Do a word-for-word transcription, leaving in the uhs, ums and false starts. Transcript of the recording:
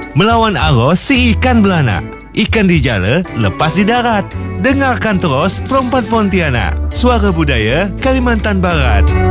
Melawan arus si ikan belanak. Ikan di jala, lepas di darat. Dengarkan terus Perempuan Pontianak. Suara Budaya Kalimantan Barat.